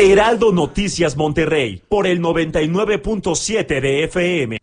Heraldo Noticias Monterrey, por el 99.7 de FM.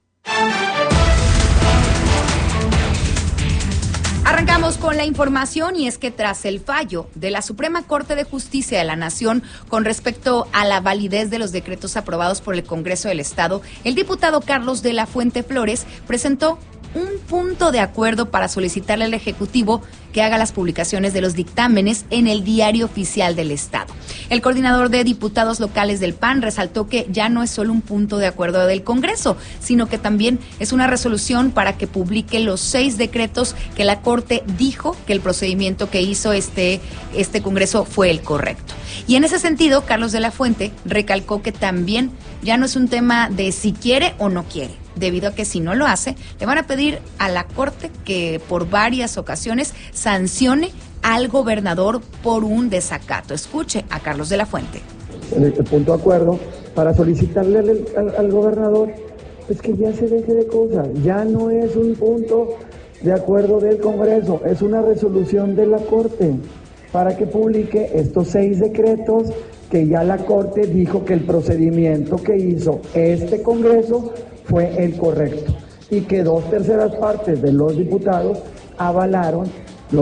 Arrancamos con la información, y es que tras el fallo de la Suprema Corte de Justicia de la Nación con respecto a la validez de los decretos aprobados por el Congreso del Estado, el diputado Carlos de la Fuente Flores presentó un punto de acuerdo para solicitarle al Ejecutivo que haga las publicaciones de los dictámenes en el Diario Oficial del Estado. El coordinador de diputados locales del PAN resaltó que ya no es solo un punto de acuerdo del Congreso, sino que también es una resolución para que publique los 6 decretos que la Corte dijo que el procedimiento que hizo este Congreso fue el correcto. Y en ese sentido, Carlos de la Fuente recalcó que también ya no es un tema de si quiere o no quiere, debido a que si no lo hace, le van a pedir a la Corte que por varias ocasiones sancione al gobernador por un desacato. Escuche a Carlos de la Fuente. El punto de acuerdo para solicitarle al gobernador es que ya se deje de cosas, ya no es un punto de acuerdo del Congreso, es una resolución de la Corte para que publique estos 6 decretos que ya la Corte dijo que el procedimiento que hizo este Congreso fue el correcto y que 2/3 partes de los diputados avalaron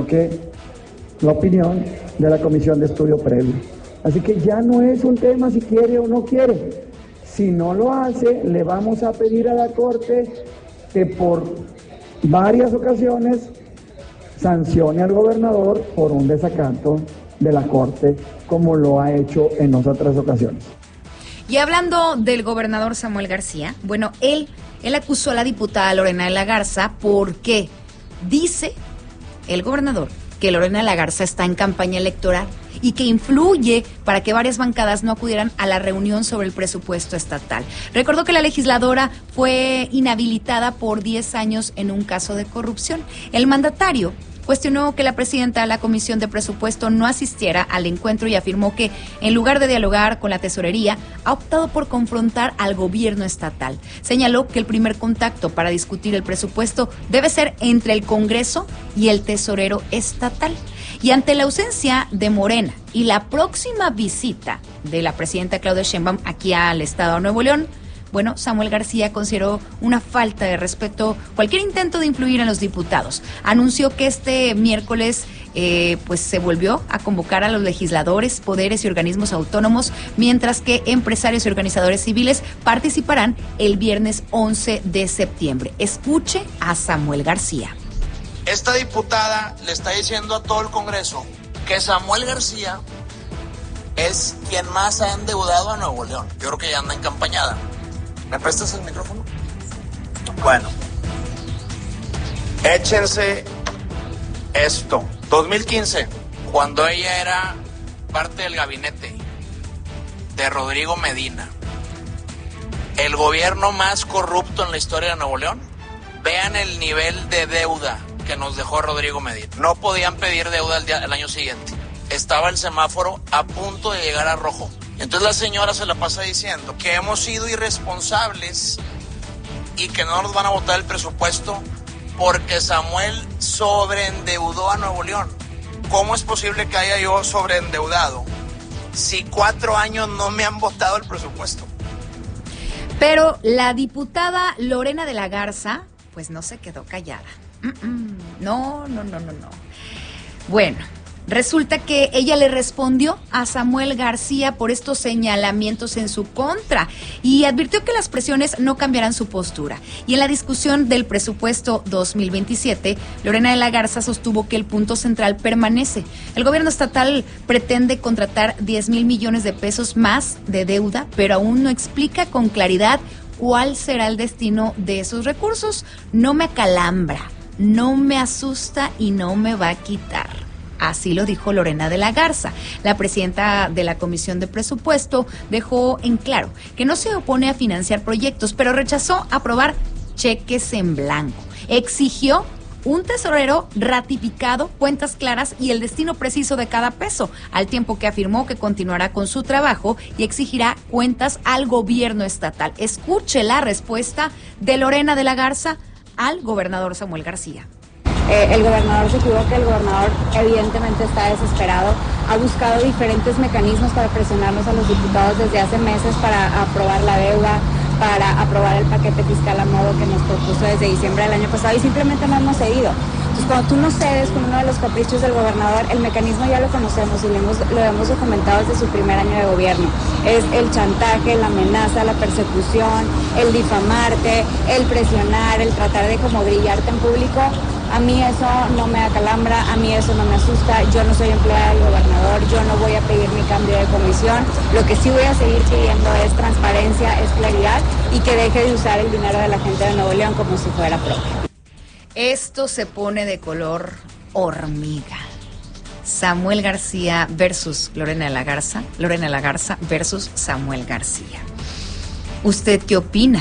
la opinión de la Comisión de Estudio Previo. Así que ya no es un tema si quiere o no quiere. Si no lo hace, le vamos a pedir a la Corte que por varias ocasiones sancione al gobernador por un desacato de la Corte, como lo ha hecho en otras ocasiones. Y hablando del gobernador Samuel García, bueno, él acusó a la diputada Lorena de la Garza porque dice el gobernador que Lorena de la Garza está en campaña electoral y que influye para que varias bancadas no acudieran a la reunión sobre el presupuesto estatal. Recordó que la legisladora fue inhabilitada por 10 años en un caso de corrupción. El mandatario cuestionó que la presidenta de la Comisión de Presupuesto no asistiera al encuentro y afirmó que, en lugar de dialogar con la tesorería, ha optado por confrontar al gobierno estatal. Señaló que el primer contacto para discutir el presupuesto debe ser entre el Congreso y el tesorero estatal. Y ante la ausencia de Morena y la próxima visita de la presidenta Claudia Sheinbaum aquí al Estado de Nuevo León, bueno, Samuel García consideró una falta de respeto cualquier intento de influir en los diputados. Anunció que este miércoles pues se volvió a convocar a los legisladores, poderes y organismos autónomos, mientras que empresarios y organizadores civiles participarán el viernes 11 de septiembre. Escuche a Samuel García. Esta diputada le está diciendo a todo el Congreso que Samuel García es quien más ha endeudado a Nuevo León. Yo creo que ya anda encampañada. ¿Me prestas el micrófono? Bueno, échense esto. 2015, cuando ella era parte del gabinete de Rodrigo Medina, el gobierno más corrupto en la historia de Nuevo León. Vean el nivel de deuda que nos dejó Rodrigo Medina. No podían pedir deuda el año siguiente. Estaba el semáforo a punto de llegar a rojo. Entonces la señora se la pasa diciendo que hemos sido irresponsables y que no nos van a votar el presupuesto porque Samuel sobreendeudó a Nuevo León. ¿Cómo es posible que haya yo sobreendeudado si 4 años no me han votado el presupuesto? Pero la diputada Lorena de la Garza, pues no se quedó callada. No. Bueno, resulta que ella le respondió a Samuel García por estos señalamientos en su contra y advirtió que las presiones no cambiarán su postura. Y en la discusión del presupuesto 2027, Lorena de la Garza sostuvo que el punto central permanece. El gobierno estatal pretende contratar 10,000 millones de pesos más de deuda, pero aún no explica con claridad cuál será el destino de esos recursos. No me acalambra, no me asusta y no me va a quitar. Así lo dijo Lorena de la Garza. La presidenta de la Comisión de Presupuesto dejó en claro que no se opone a financiar proyectos, pero rechazó aprobar cheques en blanco. Exigió un tesorero ratificado, cuentas claras y el destino preciso de cada peso, al tiempo que afirmó que continuará con su trabajo y exigirá cuentas al gobierno estatal. Escuche la respuesta de Lorena de la Garza al gobernador Samuel García. El gobernador se equivoca, el gobernador evidentemente está desesperado. ha buscado diferentes mecanismos para presionarnos a los diputados desde hace meses para aprobar la deuda, para aprobar el paquete fiscal a modo que nos propuso desde diciembre del año pasado, y simplemente no hemos cedido. Entonces, cuando tú no cedes con uno de los caprichos del gobernador, el mecanismo ya lo conocemos y lo hemos documentado desde su primer año de gobierno. Es el chantaje, la amenaza, la persecución, el difamarte, el presionar, el tratar de como brillarte en público. A mí eso no me acalambra, a mí eso no me asusta, yo no soy empleada del gobernador, yo no voy a pedir mi cambio de comisión. Lo que sí voy a seguir pidiendo es transparencia, es claridad y que deje de usar el dinero de la gente de Nuevo León como si fuera propio. Esto se pone de color hormiga. Samuel García versus Lorena de la Garza versus Samuel García. ¿Usted qué opina?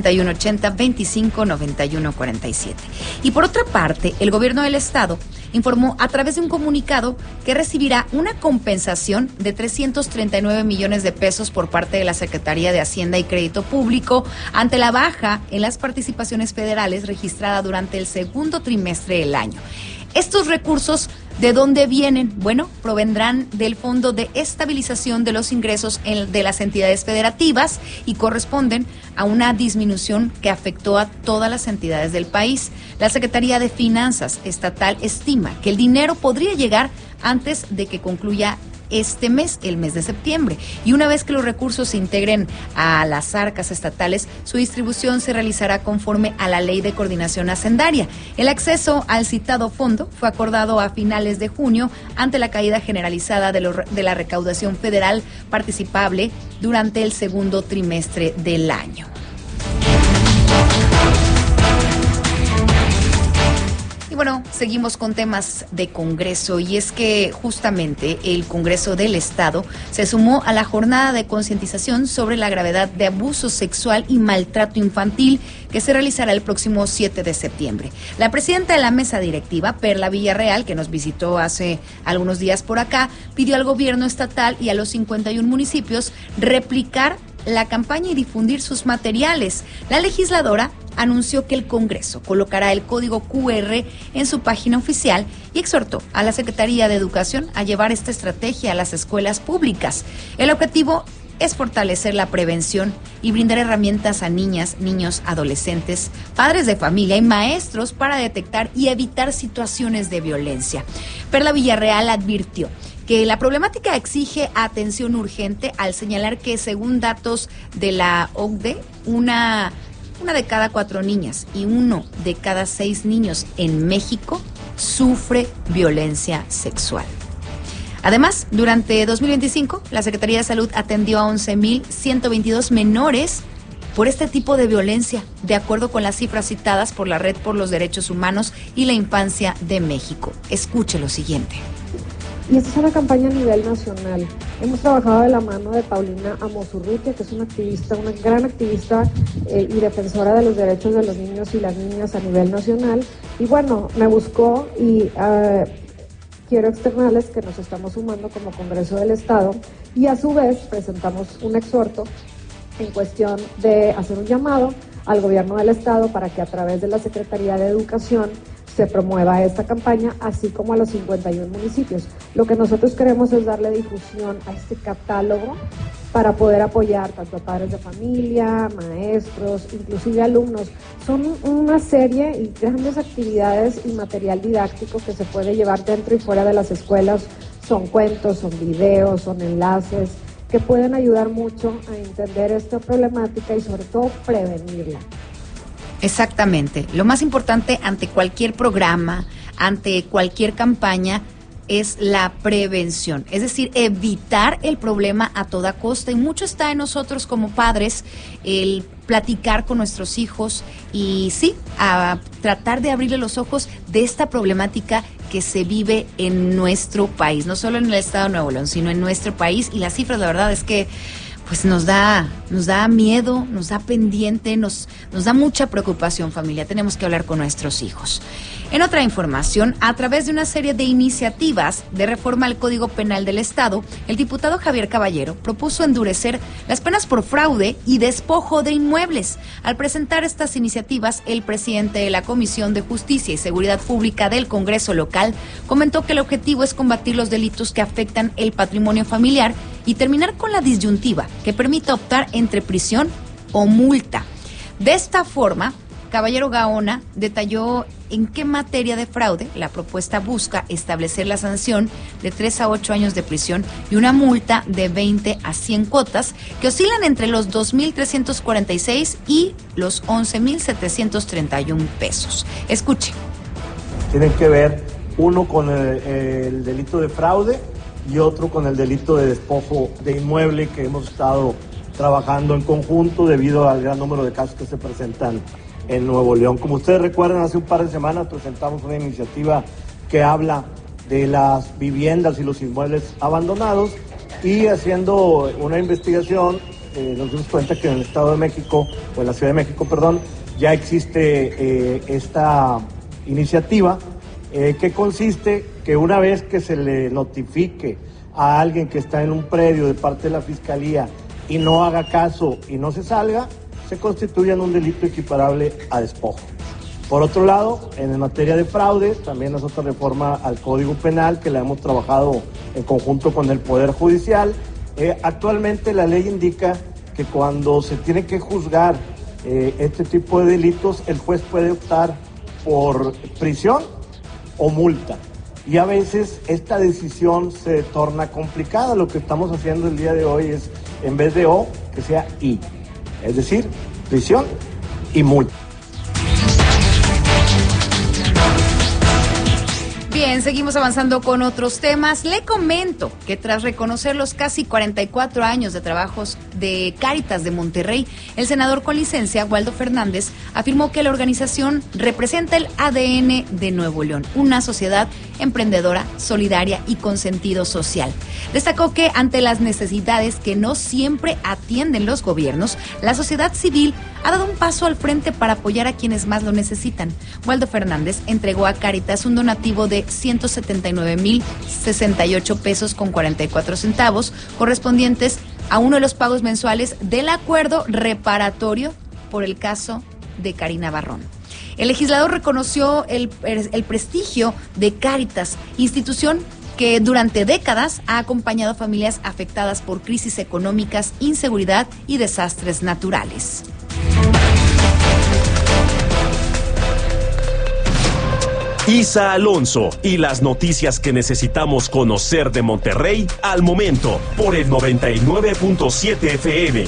8180-259147. Y por otra parte, el gobierno del estado informó a través de un comunicado que recibirá una compensación de 339 millones de pesos por parte de la Secretaría de Hacienda y Crédito Público ante la baja en las participaciones federales registrada durante el segundo trimestre del año. Estos recursos, ¿de dónde vienen? Bueno, provendrán del Fondo de Estabilización de los Ingresos de las entidades federativas y corresponden a una disminución que afectó a todas las entidades del país. La Secretaría de Finanzas Estatal estima que el dinero podría llegar antes de que concluya este mes, el mes de septiembre. Y una vez que los recursos se integren a las arcas estatales, su distribución se realizará conforme a la Ley de Coordinación Hacendaria. El acceso al citado fondo fue acordado a finales de junio ante la caída generalizada de la recaudación federal participable durante el segundo trimestre del año. Y bueno, seguimos con temas de Congreso, y es que justamente el Congreso del Estado se sumó a la jornada de concientización sobre la gravedad de abuso sexual y maltrato infantil que se realizará el próximo 7 de septiembre. La presidenta de la mesa directiva, Perla Villarreal, que nos visitó hace algunos días por acá, pidió al gobierno estatal y a los 51 municipios replicar la campaña y difundir sus materiales. La legisladora anunció que el Congreso colocará el código QR en su página oficial y exhortó a la Secretaría de Educación a llevar esta estrategia a las escuelas públicas. El objetivo es fortalecer la prevención y brindar herramientas a niñas, niños, adolescentes, padres de familia y maestros para detectar y evitar situaciones de violencia. Perla Villarreal advirtió que la problemática exige atención urgente al señalar que, según datos de la OCDE, una de cada 4 niñas y 1 de cada 6 niños en México sufre violencia sexual. Además, durante 2025, la Secretaría de Salud atendió a 11,122 menores por este tipo de violencia, de acuerdo con las cifras citadas por la Red por los Derechos Humanos y la Infancia de México. Escuche lo siguiente. Y esta es una campaña a nivel nacional. Hemos trabajado de la mano de Paulina Amosurrutia, que es una activista, una gran activista y defensora de los derechos de los niños y las niñas a nivel nacional. Y bueno, me buscó y quiero externarles que nos estamos sumando como Congreso del Estado y a su vez presentamos un exhorto en cuestión de hacer un llamado al gobierno del Estado para que a través de la Secretaría de Educación se promueva esta campaña, así como a los 51 municipios. Lo que nosotros queremos es darle difusión a este catálogo para poder apoyar tanto a padres de familia, maestros, inclusive alumnos. Son una serie y grandes actividades y material didáctico que se puede llevar dentro y fuera de las escuelas. Son cuentos, son videos, son enlaces que pueden ayudar mucho a entender esta problemática y sobre todo prevenirla. Exactamente. Lo más importante ante cualquier programa, ante cualquier campaña, es la prevención. Es decir, evitar el problema a toda costa. Y mucho está en nosotros como padres el platicar con nuestros hijos y sí, a tratar de abrirle los ojos de esta problemática que se vive en nuestro país. No solo en el estado de Nuevo León, sino en nuestro país. Y las cifras, la verdad, es que pues nos da miedo, nos da pendiente, nos da mucha preocupación, familia. Tenemos que hablar con nuestros hijos. En otra información, a través de una serie de iniciativas de reforma al Código Penal del Estado, el diputado Javier Caballero propuso endurecer las penas por fraude y despojo de inmuebles. Al presentar estas iniciativas, el presidente de la Comisión de Justicia y Seguridad Pública del Congreso local comentó que el objetivo es combatir los delitos que afectan el patrimonio familiar y terminar con la disyuntiva que permita optar entre prisión o multa. De esta forma, Caballero Gaona detalló en qué materia de fraude la propuesta busca establecer la sanción de 3 a 8 años de prisión y una multa de 20 a 100 cuotas que oscilan entre los 2.346 y los 11.731 pesos. Escuche. Tienen que ver uno con el delito de fraude y otro con el delito de despojo de inmueble, que hemos estado trabajando en conjunto debido al gran número de casos que se presentan en Nuevo León. Como ustedes recuerdan, hace un par de semanas presentamos una iniciativa que habla de las viviendas y los inmuebles abandonados, y haciendo una investigación nos dimos cuenta que en el Estado de México, o en la Ciudad de México, perdón, ya existe esta iniciativa que consiste que una vez que se le notifique a alguien que está en un predio de parte de la Fiscalía y no haga caso y no se salga, se constituyan un delito equiparable a despojo. Por otro lado, en materia de fraude, también es otra reforma al Código Penal que la hemos trabajado en conjunto con el Poder Judicial. Actualmente la ley indica que cuando se tiene que juzgar este tipo de delitos, el juez puede optar por prisión o multa. Y a veces esta decisión se torna complicada. Lo que estamos haciendo el día de hoy es, en vez de O, que sea I. Es decir, prisión y multa. Bien, seguimos avanzando con otros temas. Le comento que tras reconocer los casi 44 años de trabajos de Cáritas de Monterrey, el senador con licencia, Waldo Fernández, afirmó que la organización representa el ADN de Nuevo León, una sociedad emprendedora, solidaria y con sentido social. Destacó que ante las necesidades que no siempre atienden los gobiernos, la sociedad civil ha dado un paso al frente para apoyar a quienes más lo necesitan. Waldo Fernández entregó a Cáritas un donativo de 179,068 pesos con 44 centavos, correspondientes a uno de los pagos mensuales del acuerdo reparatorio por el caso de Karina Barrón. El legislador reconoció el prestigio de Cáritas, institución que durante décadas ha acompañado a familias afectadas por crisis económicas, inseguridad y desastres naturales. Isa Alonso y las noticias que necesitamos conocer de Monterrey al momento por el 99.7 FM.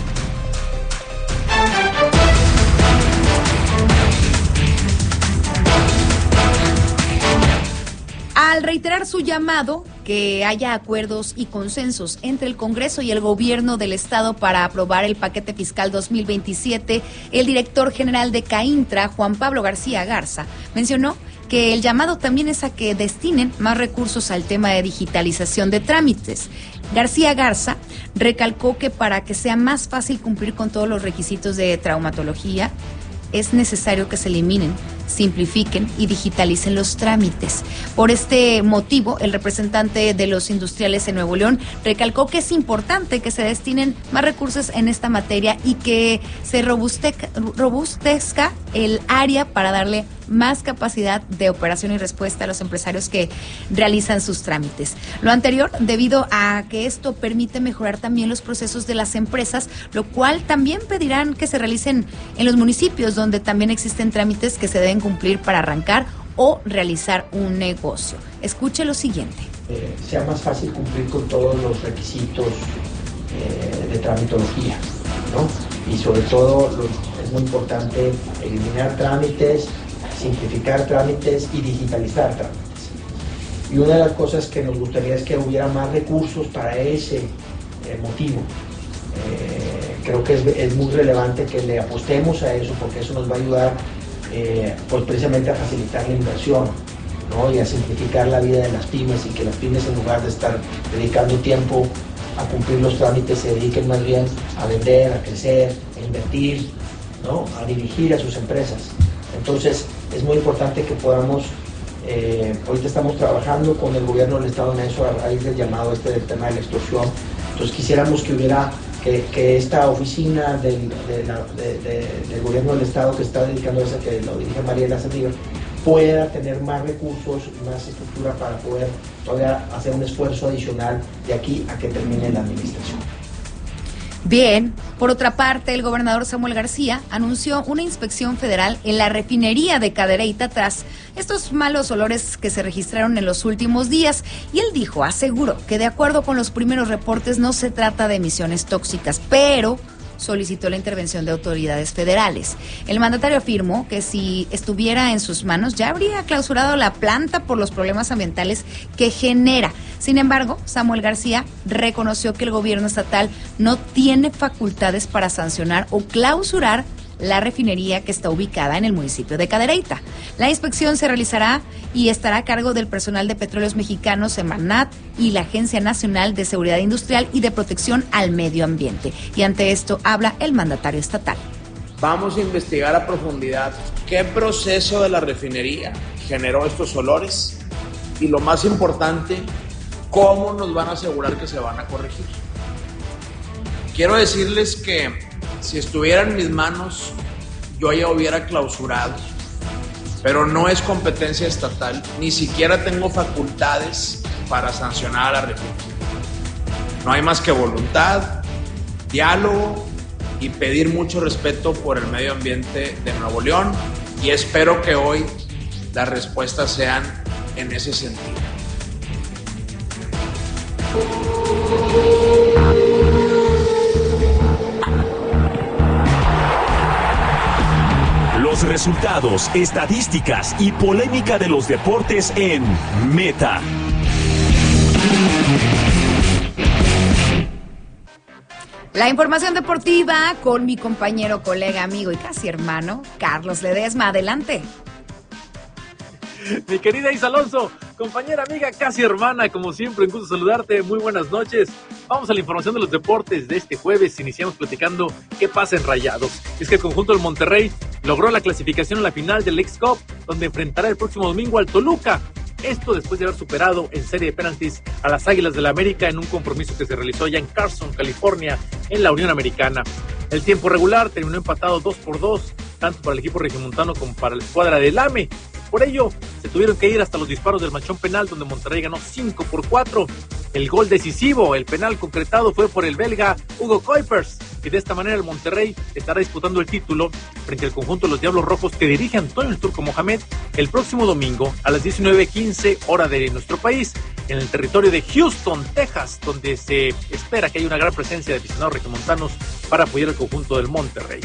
Al reiterar su llamado que haya acuerdos y consensos entre el Congreso y el Gobierno del Estado para aprobar el paquete fiscal 2027, el director general de CAINTRA, Juan Pablo García Garza, mencionó que el llamado también es a que destinen más recursos al tema de digitalización de trámites. García Garza recalcó que para que sea más fácil cumplir con todos los requisitos de traumatología, es necesario que se eliminen, simplifiquen y digitalicen los trámites. Por este motivo, el representante de los industriales en Nuevo León recalcó que es importante que se destinen más recursos en esta materia y que se robustezca el área para darle más capacidad de operación y respuesta a los empresarios que realizan sus trámites. Lo anterior debido a que esto permite mejorar también los procesos de las empresas, lo cual también pedirán que se realicen en los municipios donde también existen trámites que se deben cumplir para arrancar o realizar un negocio. Escuche lo siguiente. Sea más fácil cumplir con todos los requisitos de tramitología, ¿no? Y sobre todo es muy importante eliminar trámites, simplificar trámites y digitalizar trámites. Y una de las cosas que nos gustaría es que hubiera más recursos para ese motivo. Creo que es muy relevante que le apostemos a eso, porque eso nos va a ayudar pues precisamente a facilitar la inversión, ¿no? Y a simplificar la vida de las pymes, y que las pymes, en lugar de estar dedicando tiempo a cumplir los trámites se dediquen más bien a vender, a crecer, a invertir, ¿no? A dirigir a sus empresas. Entonces es muy importante que podamos, ahorita estamos trabajando con el gobierno del Estado en eso, a raíz del llamado del tema de la extorsión. Entonces quisiéramos que hubiera, que esta oficina del gobierno del Estado que está dedicando a eso, que lo dirige Mariela Saldívar, pueda tener más recursos, más estructura para poder todavía hacer un esfuerzo adicional de aquí a que termine la administración. Bien, por otra parte, el gobernador Samuel García anunció una inspección federal en la refinería de Cadereyta tras estos malos olores que se registraron en los últimos días. Y él aseguró que de acuerdo con los primeros reportes no se trata de emisiones tóxicas, pero solicitó la intervención de autoridades federales. El mandatario afirmó que si estuviera en sus manos ya habría clausurado la planta por los problemas ambientales que genera. Sin embargo, Samuel García reconoció que el gobierno estatal no tiene facultades para sancionar o clausurar la refinería que está ubicada en el municipio de Cadereyta. La inspección se realizará y estará a cargo del personal de Petróleos Mexicanos, Semarnat y la Agencia Nacional de Seguridad Industrial y de Protección al Medio Ambiente. Y ante esto habla el mandatario estatal. Vamos a investigar a profundidad qué proceso de la refinería generó estos olores y, lo más importante, cómo nos van a asegurar que se van a corregir. Quiero decirles que si estuviera en mis manos, yo ya hubiera clausurado, pero no es competencia estatal, ni siquiera tengo facultades para sancionar a la refinería. No hay más que voluntad, diálogo y pedir mucho respeto por el medio ambiente de Nuevo León, y espero que hoy las respuestas sean en ese sentido. Los resultados, estadísticas y polémica de los deportes en Meta. La información deportiva con mi compañero, colega, amigo y casi hermano, Carlos Ledesma. Adelante. Mi querida Isa Alonso, compañera, amiga, casi hermana, como siempre, un gusto saludarte, muy buenas noches. Vamos a la información de los deportes de este jueves. Iniciamos platicando qué pasa en Rayados. Es que el conjunto del Monterrey logró la clasificación a la final del Leagues Cup, donde enfrentará el próximo domingo al Toluca. Esto después de haber superado en serie de penaltis a las Águilas del la América en un compromiso que se realizó ya en Carson, California, en la Unión Americana. El tiempo regular terminó empatado 2-2, tanto para el equipo regiomontano como para la escuadra del AME. Por ello, se tuvieron que ir hasta los disparos del manchón penal, donde Monterrey ganó 5-4. El gol decisivo, el penal concretado, fue por el belga Hugo Kuipers, y de esta manera el Monterrey estará disputando el título frente al conjunto de los Diablos Rojos que dirige Antonio el Turco Mohamed el próximo domingo a las 19:15 hora de nuestro país, en el territorio de Houston, Texas, donde se espera que haya una gran presencia de aficionados regiomontanos para apoyar al conjunto del Monterrey.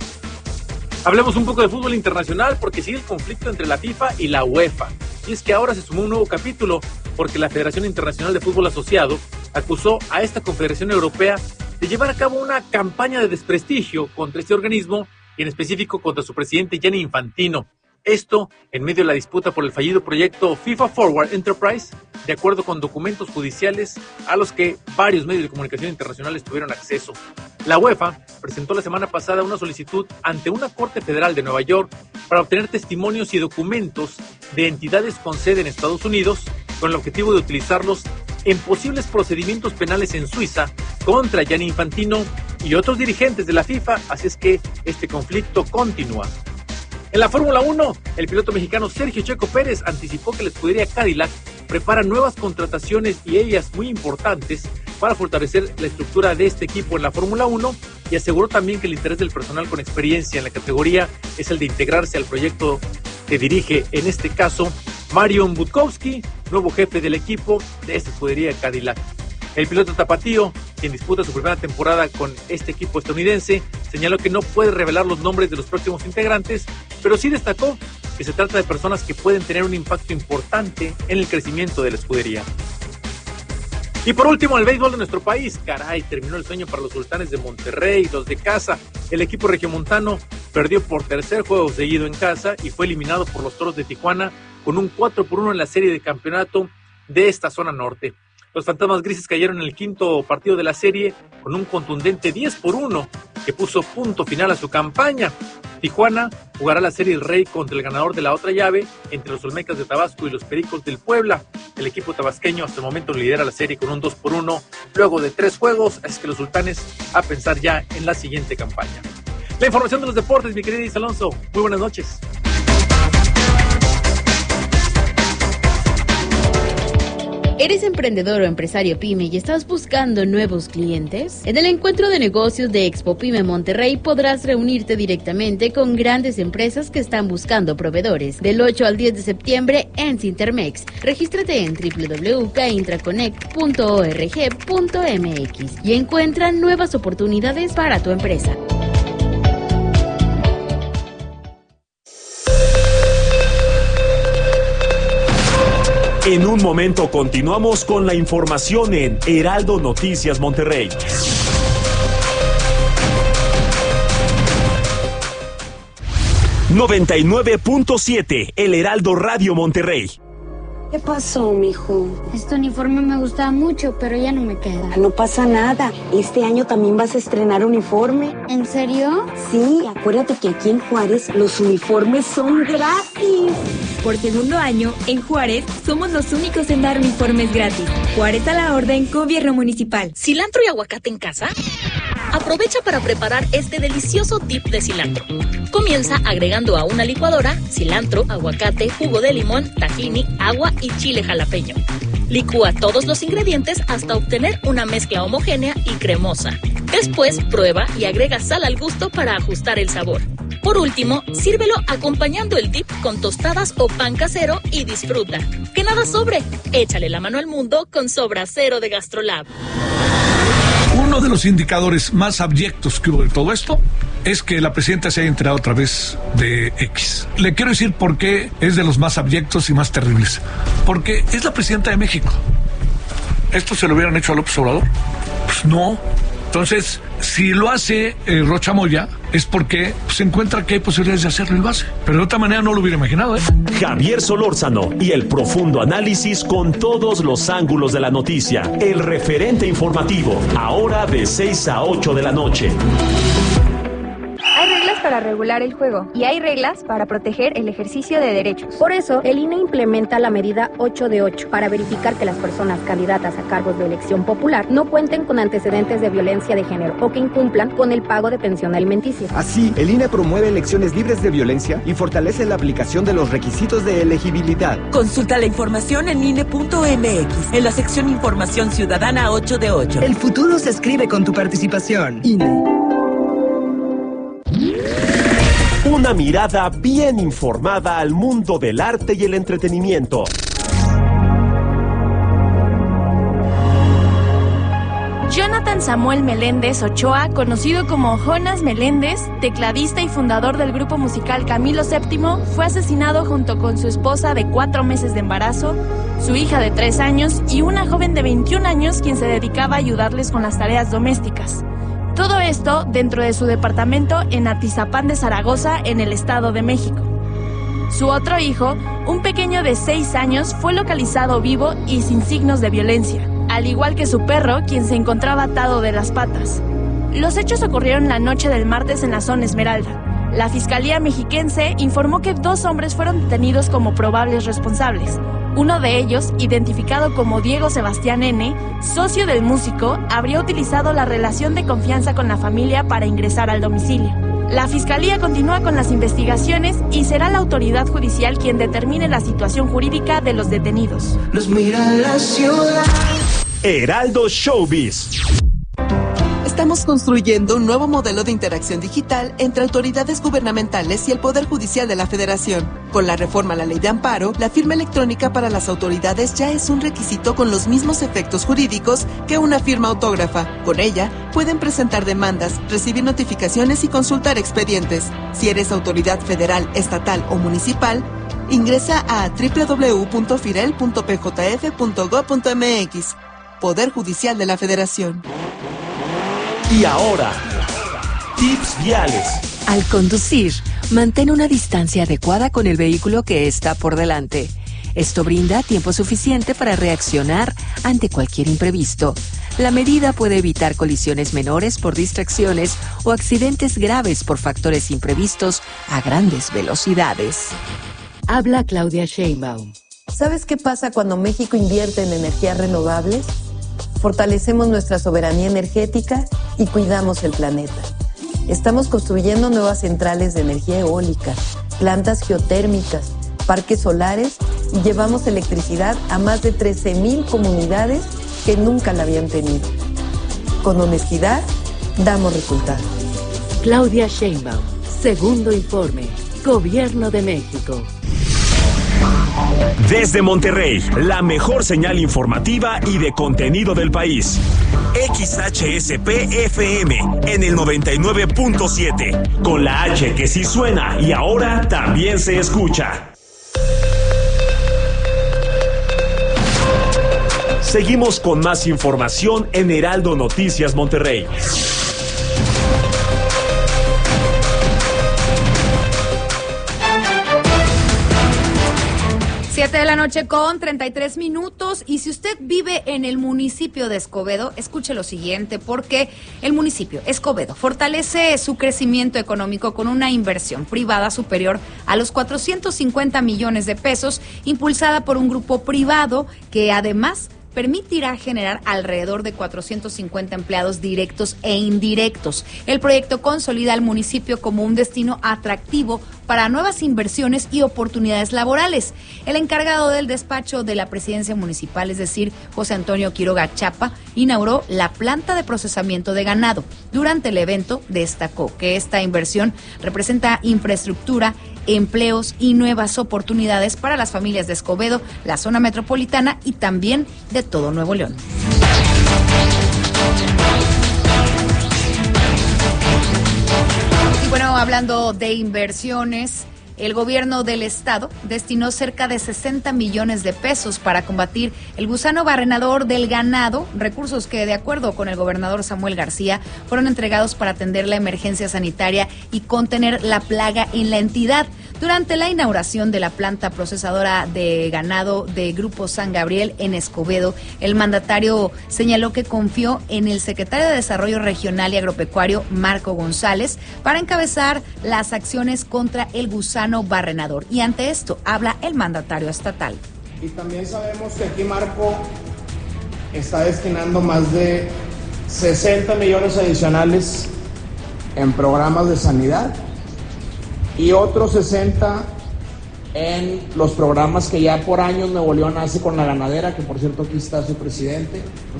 Hablemos un poco de fútbol internacional porque sigue el conflicto entre la FIFA y la UEFA. Y es que ahora se sumó un nuevo capítulo porque la Federación Internacional de Fútbol Asociado acusó a esta Confederación Europea de llevar a cabo una campaña de desprestigio contra este organismo y en específico contra su presidente Gianni Infantino. Esto en medio de la disputa por el fallido proyecto FIFA Forward Enterprise, de acuerdo con documentos judiciales a los que varios medios de comunicación internacionales tuvieron acceso. La UEFA presentó la semana pasada una solicitud ante una corte federal de Nueva York para obtener testimonios y documentos de entidades con sede en Estados Unidos con el objetivo de utilizarlos en posibles procedimientos penales en Suiza contra Gianni Infantino y otros dirigentes de la FIFA, así es que este conflicto continúa. En la Fórmula 1, el piloto mexicano Sergio Checo Pérez anticipó que la escudería Cadillac prepara nuevas contrataciones y ellas muy importantes para fortalecer la estructura de este equipo en la Fórmula 1 y aseguró también que el interés del personal con experiencia en la categoría es el de integrarse al proyecto que dirige, en este caso, Marion Budkowski, nuevo jefe del equipo de esta escudería Cadillac. El piloto tapatío, quien disputa su primera temporada con este equipo estadounidense, señaló que no puede revelar los nombres de los próximos integrantes, pero sí destacó que se trata de personas que pueden tener un impacto importante en el crecimiento de la escudería. Y por último, el béisbol de nuestro país. Caray, terminó el sueño para los Sultanes de Monterrey, los de casa. El equipo regiomontano perdió por tercer juego seguido en casa y fue eliminado por los Toros de Tijuana con un 4-1 en la serie de campeonato de esta zona norte. Los Fantasmas Grises cayeron en el quinto partido de la serie con un contundente 10-1 que puso punto final a su campaña. Tijuana jugará la serie El Rey contra el ganador de la otra llave entre los Olmecas de Tabasco y los Pericos del Puebla. El equipo tabasqueño hasta el momento lidera la serie con un 2-1 luego de 3 juegos, así que los sultanes a pensar ya en la siguiente campaña. La información de los deportes, mi querida Isa Alonso. Muy buenas noches. ¿Eres emprendedor o empresario pyme y estás buscando nuevos clientes? En el encuentro de negocios de Expo Pyme Monterrey podrás reunirte directamente con grandes empresas que están buscando proveedores. Del 8 al 10 de septiembre en Cintermex. Regístrate en www.intraconnect.org.mx y encuentra nuevas oportunidades para tu empresa. En un momento continuamos con la información en Heraldo Noticias Monterrey. ...99.7... El Heraldo Radio Monterrey. ¿Qué pasó, mijo? Este uniforme me gustaba mucho, pero ya no me queda. No pasa nada. Este año también vas a estrenar uniforme. ¿En serio? Sí, acuérdate que aquí en Juárez los uniformes son gratis. Por segundo año, en Juárez, somos los únicos en dar uniformes gratis. Juárez a la orden, Gobierno Municipal. ¿Cilantro y aguacate en casa? Aprovecha para preparar este delicioso dip de cilantro. Comienza agregando a una licuadora cilantro, aguacate, jugo de limón, tahini, agua y chile jalapeño. Licúa todos los ingredientes hasta obtener una mezcla homogénea y cremosa. Después prueba y agrega sal al gusto para ajustar el sabor. Por último, sírvelo acompañando el dip con tostadas o pan casero y disfruta. ¡Que nada sobre! Échale la mano al mundo con Sobra Cero de GastroLab. Uno de los indicadores más abyectos que hubo de todo esto es que la presidenta se haya enterado otra vez de X. Le quiero decir por qué es de los más abyectos y más terribles. Porque es la presidenta de México. ¿Esto se lo hubieran hecho a López Obrador? Pues no. Entonces, si lo hace Rocha Moya, es porque se encuentra que hay posibilidades de hacerlo y lo hace. Pero de otra manera no lo hubiera imaginado, ¿eh? Javier Solórzano y el profundo análisis con todos los ángulos de la noticia. El referente informativo, ahora de 6 a 8 de la noche. Hay reglas para regular el juego y hay reglas para proteger el ejercicio de derechos. Por eso, el INE implementa la medida 8 de 8 para verificar que las personas candidatas a cargos de elección popular no cuenten con antecedentes de violencia de género o que incumplan con el pago de pensión alimenticia. Así, el INE promueve elecciones libres de violencia y fortalece la aplicación de los requisitos de elegibilidad. Consulta la información en INE.mx, en la sección Información Ciudadana 8 de 8. El futuro se escribe con tu participación. INE. Una mirada bien informada al mundo del arte y el entretenimiento. Jonathan Samuel Meléndez Ochoa, conocido como Jonas Meléndez, tecladista y fundador del grupo musical Camilo VII, fue asesinado junto con su esposa de 4 meses de embarazo, su hija de 3 años y una joven de 21 años quien se dedicaba a ayudarles con las tareas domésticas. Todo esto dentro de su departamento en Atizapán de Zaragoza, en el Estado de México. Su otro hijo, un pequeño de 6 años, fue localizado vivo y sin signos de violencia, al igual que su perro, quien se encontraba atado de las patas. Los hechos ocurrieron la noche del martes en la zona Esmeralda. La Fiscalía Mexiquense informó que 2 hombres fueron detenidos como probables responsables. Uno de ellos, identificado como Diego Sebastián N., socio del músico, habría utilizado la relación de confianza con la familia para ingresar al domicilio. La Fiscalía continúa con las investigaciones y será la autoridad judicial quien determine la situación jurídica de los detenidos. Nos mira la ciudad. Heraldo Showbiz. Estamos construyendo un nuevo modelo de interacción digital entre autoridades gubernamentales y el Poder Judicial de la Federación. Con la reforma a la Ley de Amparo, la firma electrónica para las autoridades ya es un requisito con los mismos efectos jurídicos que una firma autógrafa. Con ella, pueden presentar demandas, recibir notificaciones y consultar expedientes. Si eres autoridad federal, estatal o municipal, ingresa a www.firel.pjf.gov.mx. Poder Judicial de la Federación. Y ahora, tips viales. Al conducir, mantén una distancia adecuada con el vehículo que está por delante. Esto brinda tiempo suficiente para reaccionar ante cualquier imprevisto. La medida puede evitar colisiones menores por distracciones o accidentes graves por factores imprevistos a grandes velocidades. Habla Claudia Sheinbaum. ¿Sabes qué pasa cuando México invierte en energías renovables? Fortalecemos nuestra soberanía energética y cuidamos el planeta. Estamos construyendo nuevas centrales de energía eólica, plantas geotérmicas, parques solares y llevamos electricidad a más de 13,000 comunidades que nunca la habían tenido. Con honestidad, damos resultados. Claudia Sheinbaum, segundo informe, Gobierno de México. Desde Monterrey, la mejor señal informativa y de contenido del país. XHSP-FM en el 99.7, con la H que sí suena y ahora también se escucha. Seguimos con más información en Heraldo Noticias Monterrey. 7 de la noche con 33 minutos. Y si usted vive en el municipio de Escobedo, escuche lo siguiente, porque el municipio Escobedo fortalece su crecimiento económico con una inversión privada superior a los 450 millones de pesos, impulsada por un grupo privado que además permitirá generar alrededor de 450 empleados directos e indirectos. El proyecto consolida al municipio como un destino atractivo para nuevas inversiones y oportunidades laborales. El encargado del despacho de la presidencia municipal, es decir, José Antonio Quiroga Chapa, inauguró la planta de procesamiento de ganado. Durante el evento destacó que esta inversión representa infraestructura, empleos y nuevas oportunidades para las familias de Escobedo, la zona metropolitana y también de todo Nuevo León. Y bueno, hablando de inversiones, el gobierno del estado destinó cerca de 60 millones de pesos para combatir el gusano barrenador del ganado, recursos que, de acuerdo con el gobernador Samuel García, fueron entregados para atender la emergencia sanitaria y contener la plaga en la entidad. Durante la inauguración de la planta procesadora de ganado de Grupo San Gabriel en Escobedo, el mandatario señaló que confió en el secretario de Desarrollo Regional y Agropecuario, Marco González, para encabezar las acciones contra el gusano barrenador. Y ante esto habla el mandatario estatal. Y también sabemos que aquí Marco está destinando más de 60 millones adicionales en programas de sanidad y otros 60 en los programas que ya por años Nuevo León hace con la ganadera, que por cierto aquí está su presidente,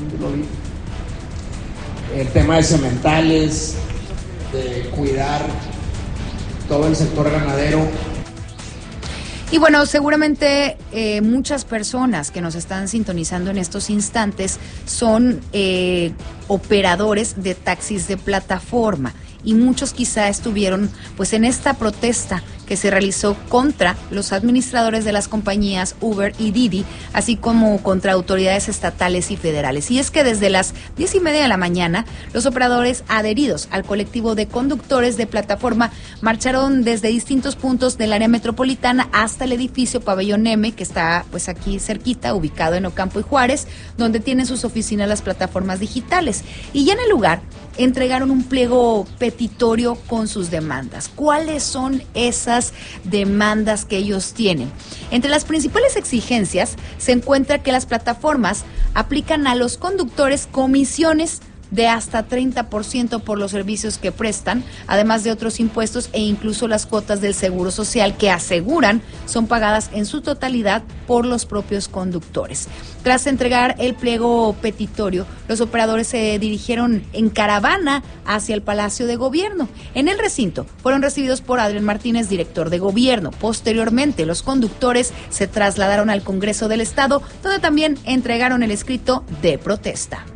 el tema de sementales, de cuidar todo el sector ganadero. Y bueno, seguramente muchas personas que nos están sintonizando en estos instantes son operadores de taxis de plataforma. Y muchos quizá estuvieron pues en esta protesta que se realizó contra los administradores de las compañías Uber y Didi, así como contra autoridades estatales y federales. Y es que desde las 10:30 de la mañana, los operadores adheridos al colectivo de conductores de plataforma marcharon desde distintos puntos del área metropolitana hasta el edificio Pabellón M, que está pues aquí cerquita, ubicado en Ocampo y Juárez, donde tienen sus oficinas las plataformas digitales. Y ya en el lugar entregaron un pliego petitorio con sus demandas. ¿Cuáles son esas demandas que ellos tienen? Entre las principales exigencias se encuentra que las plataformas aplican a los conductores comisiones de hasta 30% por los servicios que prestan, además de otros impuestos e incluso las cuotas del Seguro Social que aseguran son pagadas en su totalidad por los propios conductores. Tras entregar el pliego petitorio, los operadores se dirigieron en caravana hacia el Palacio de Gobierno. En el recinto fueron recibidos por Adrián Martínez, director de Gobierno. Posteriormente, los conductores se trasladaron al Congreso del Estado, donde también entregaron el escrito de protesta.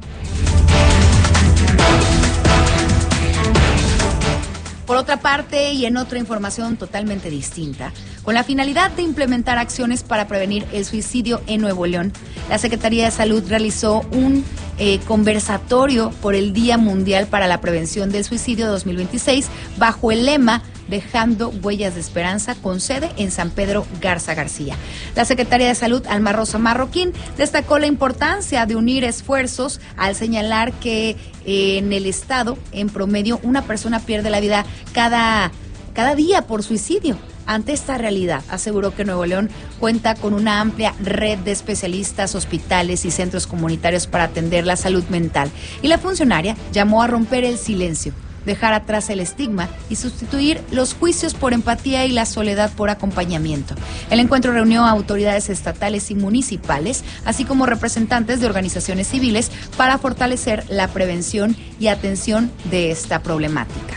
Por otra parte, y en otra información totalmente distinta, con la finalidad de implementar acciones para prevenir el suicidio en Nuevo León, la Secretaría de Salud realizó un conversatorio por el Día Mundial para la Prevención del Suicidio 2026 bajo el lema Dejando Huellas de Esperanza, con sede en San Pedro Garza García. La secretaria de Salud, Alma Rosa Marroquín, destacó la importancia de unir esfuerzos al señalar que en el estado, en promedio, una persona pierde la vida cada día por suicidio. Ante esta realidad, aseguró que Nuevo León cuenta con una amplia red de especialistas, hospitales y centros comunitarios para atender la salud mental. Y la funcionaria llamó a romper el silencio, dejar atrás el estigma y sustituir los juicios por empatía y la soledad por acompañamiento. El encuentro reunió a autoridades estatales y municipales, así como representantes de organizaciones civiles, para fortalecer la prevención y atención de esta problemática.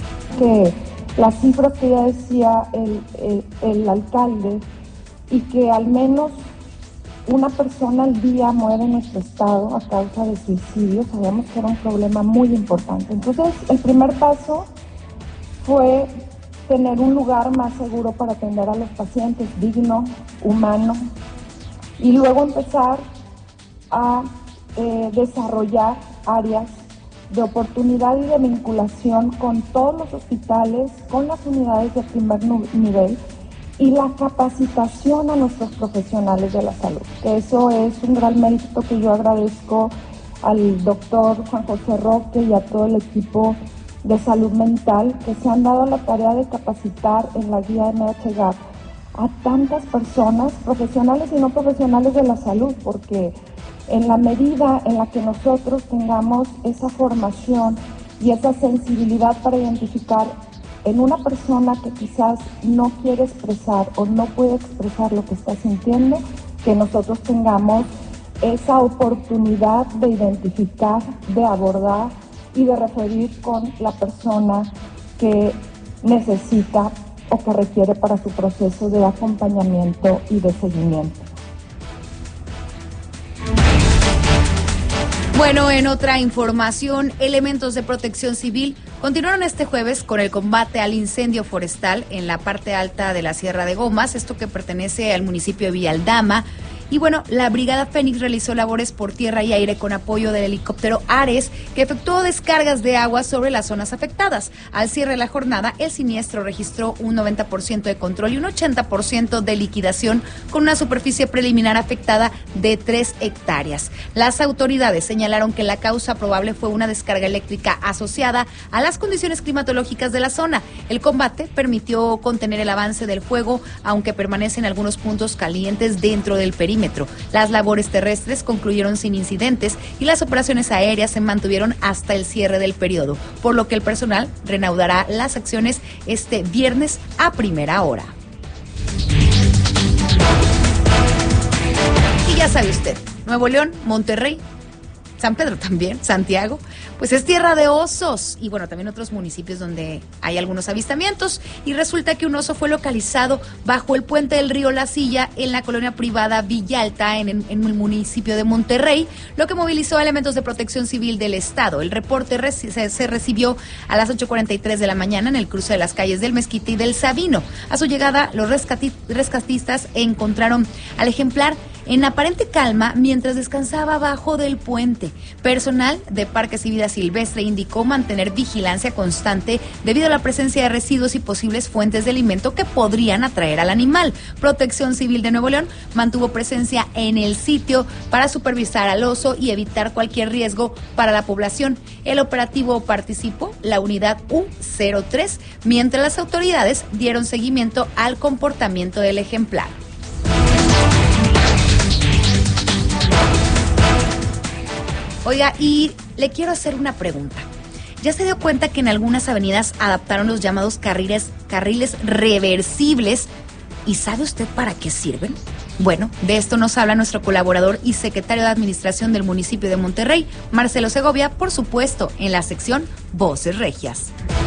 Las cifras que ya decía el alcalde, y que al menos una persona al día muere en nuestro estado a causa de suicidio, sabíamos que era un problema muy importante. Entonces, el primer paso fue tener un lugar más seguro para atender a los pacientes, digno, humano, y luego empezar a desarrollar áreas de oportunidad y de vinculación con todos los hospitales, con las unidades de primer nivel y la capacitación a nuestros profesionales de la salud. Eso es un gran mérito que yo agradezco al doctor Juan José Roque y a todo el equipo de salud mental que se han dado la tarea de capacitar en la guía MHGAP a tantas personas, profesionales y no profesionales de la salud, porque en la medida en la que nosotros tengamos esa formación y esa sensibilidad para identificar en una persona que quizás no quiere expresar o no puede expresar lo que está sintiendo, que nosotros tengamos esa oportunidad de identificar, de abordar y de referir con la persona que necesita o que requiere para su proceso de acompañamiento y de seguimiento. Bueno, en otra información, elementos de Protección Civil continuaron este jueves con el combate al incendio forestal en la parte alta de la Sierra de Gomas, esto que pertenece al municipio de Villalldama. Y bueno, la Brigada Fénix realizó labores por tierra y aire con apoyo del helicóptero Ares, que efectuó descargas de agua sobre las zonas afectadas. Al cierre de la jornada, el siniestro registró un 90% de control y un 80% de liquidación, con una superficie preliminar afectada de 3 hectáreas. Las autoridades señalaron que la causa probable fue una descarga eléctrica asociada a las condiciones climatológicas de la zona. El combate permitió contener el avance del fuego, aunque permanecen algunos puntos calientes dentro del perímetro. Las labores terrestres concluyeron sin incidentes y las operaciones aéreas se mantuvieron hasta el cierre del periodo, por lo que el personal reanudará las acciones este viernes a primera hora. Y ya sabe usted, Nuevo León, Monterrey, San Pedro también, Santiago, pues es tierra de osos, y bueno, también otros municipios donde hay algunos avistamientos, y resulta que un oso fue localizado bajo el puente del río La Silla en la colonia privada Villalta, en el municipio de Monterrey, lo que movilizó a elementos de Protección Civil del Estado. El reporte se recibió a las 8:43 de la mañana en el cruce de las calles del Mezquite y del Sabino. A su llegada, los rescatistas encontraron al ejemplar en aparente calma mientras descansaba abajo del puente. Personal de Parques y Vida Silvestre indicó mantener vigilancia constante debido a la presencia de residuos y posibles fuentes de alimento que podrían atraer al animal. Protección Civil de Nuevo León mantuvo presencia en el sitio para supervisar al oso y evitar cualquier riesgo para la población. El operativo participó la unidad U03, mientras las autoridades dieron seguimiento al comportamiento del ejemplar. Oiga, y le quiero hacer una pregunta. ¿Ya se dio cuenta que en algunas avenidas adaptaron los llamados carriles reversibles? ¿Y sabe usted para qué sirven? Bueno, de esto nos habla nuestro colaborador y secretario de Administración del municipio de Monterrey, Marcelo Segovia, por supuesto, en la sección Voces Regias.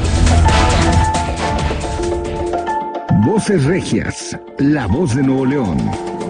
Voces Regias, la voz de Nuevo León.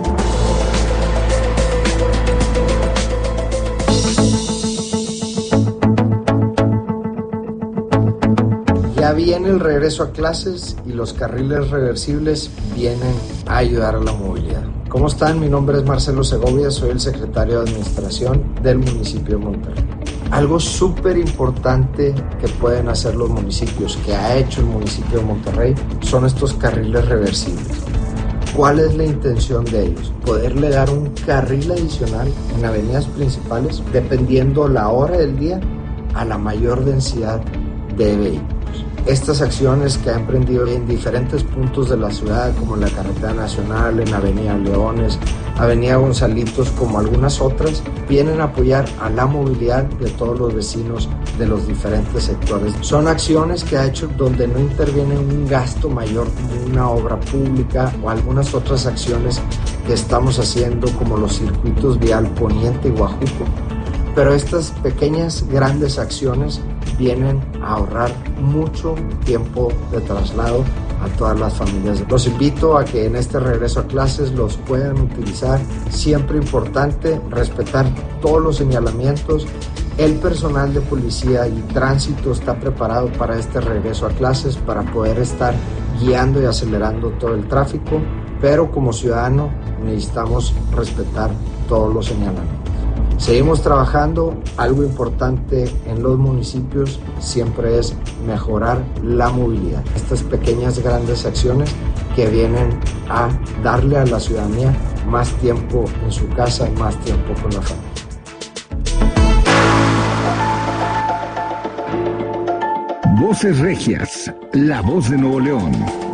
Ya viene el regreso a clases y los carriles reversibles vienen a ayudar a la movilidad. ¿Cómo están? Mi nombre es Marcelo Segovia, soy el secretario de Administración del municipio de Monterrey. Algo súper importante que pueden hacer los municipios, que ha hecho el municipio de Monterrey, son estos carriles reversibles. ¿Cuál es la intención de ellos? Poderle dar un carril adicional en avenidas principales, dependiendo la hora del día, a la mayor densidad de vehículos. Estas acciones que ha emprendido en diferentes puntos de la ciudad, como en la Carretera Nacional, en Avenida Leones, Avenida Gonzalitos, como algunas otras, vienen a apoyar a la movilidad de todos los vecinos de los diferentes sectores. Son acciones que ha hecho donde no interviene un gasto mayor como una obra pública o algunas otras acciones que estamos haciendo, como los circuitos vial Poniente y Guajuco. Pero estas pequeñas, grandes acciones vienen a ahorrar mucho tiempo de traslado a todas las familias. Los invito a que en este regreso a clases los puedan utilizar. Siempre importante respetar todos los señalamientos. El personal de policía y tránsito está preparado para este regreso a clases para poder estar guiando y acelerando todo el tráfico, pero como ciudadano necesitamos respetar todos los señalamientos. Seguimos trabajando. Algo importante en los municipios siempre es mejorar la movilidad. Estas pequeñas, grandes acciones que vienen a darle a la ciudadanía más tiempo en su casa, más tiempo con la familia. Voces Regias, la voz de Nuevo León.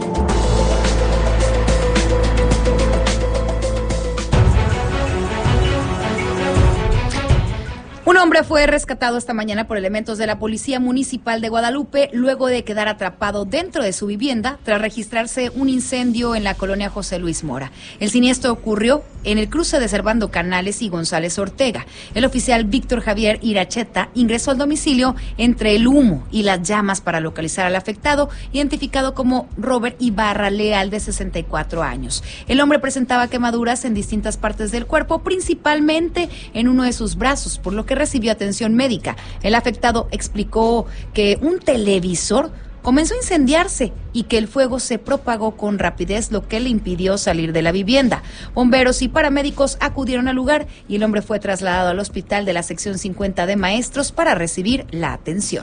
Un hombre fue rescatado esta mañana por elementos de la Policía Municipal de Guadalupe luego de quedar atrapado dentro de su vivienda tras registrarse un incendio en la colonia José Luis Mora. El siniestro ocurrió en el cruce de Servando Canales y González Ortega. El oficial Víctor Javier Iracheta ingresó al domicilio entre el humo y las llamas para localizar al afectado, identificado como Robert Ibarra Leal, de 64 años. El hombre presentaba quemaduras en distintas partes del cuerpo, principalmente en uno de sus brazos, por lo que recibió atención médica. El afectado explicó que un televisor comenzó a incendiarse y que el fuego se propagó con rapidez, lo que le impidió salir de la vivienda. Bomberos y paramédicos acudieron al lugar y el hombre fue trasladado al hospital de la sección 50 de Maestros para recibir la atención.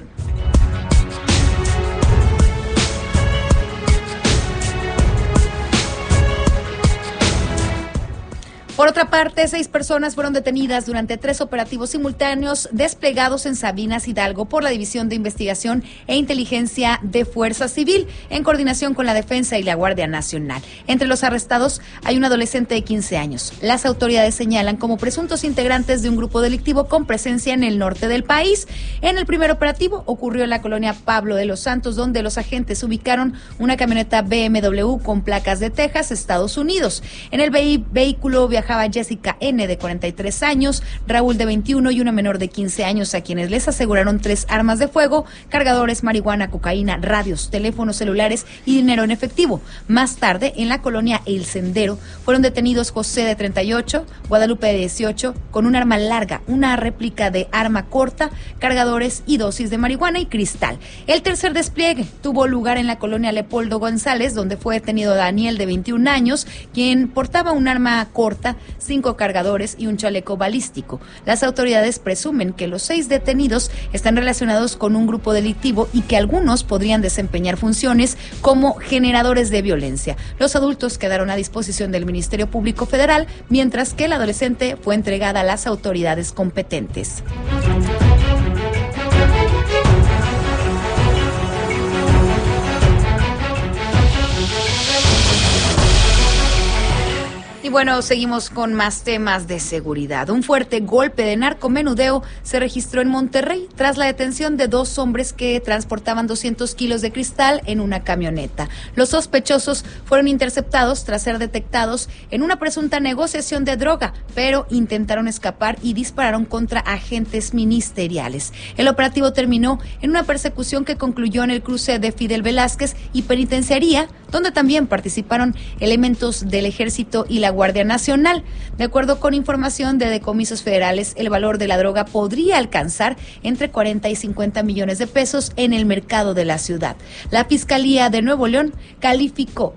Por otra parte, 6 personas fueron detenidas durante 3 operativos simultáneos desplegados en Sabinas Hidalgo por la División de Investigación e Inteligencia de Fuerza Civil, en coordinación con la Defensa y la Guardia Nacional. Entre los arrestados hay un adolescente de 15 años. Las autoridades señalan como presuntos integrantes de un grupo delictivo con presencia en el norte del país. En el primer operativo ocurrió en la colonia Pablo de los Santos, donde los agentes ubicaron una camioneta BMW con placas de Texas, Estados Unidos. En el vehículo viajaba Jessica N., de 43 años, Raúl, de 21, y una menor de 15 años, a quienes les aseguraron 3 armas de fuego, cargadores, marihuana, cocaína, radios, teléfonos celulares y dinero en efectivo. Más tarde, en la colonia El Sendero, fueron detenidos José, de 38, Guadalupe, de 18, con un arma larga, una réplica de arma corta, cargadores y dosis de marihuana y cristal. El tercer despliegue tuvo lugar en la colonia Leopoldo González, donde fue detenido Daniel, de 21 años, quien portaba un arma corta, 5 cargadores y un chaleco balístico. Las autoridades presumen que los 6 detenidos están relacionados con un grupo delictivo y que algunos podrían desempeñar funciones como generadores de violencia. Los adultos quedaron a disposición del Ministerio Público Federal, mientras que el adolescente fue entregada a las autoridades competentes. Y bueno, seguimos con más temas de seguridad. Un fuerte golpe de narcomenudeo se registró en Monterrey tras la detención de 2 hombres que transportaban 200 kilos de cristal en una camioneta. Los sospechosos fueron interceptados tras ser detectados en una presunta negociación de droga, pero intentaron escapar y dispararon contra agentes ministeriales. El operativo terminó en una persecución que concluyó en el cruce de Fidel Velázquez y Penitenciaría, donde también participaron elementos del Ejército y la Guardia Nacional. De acuerdo con información de decomisos federales, el valor de la droga podría alcanzar entre 40 y 50 millones de pesos en el mercado de la ciudad. La Fiscalía de Nuevo León calificó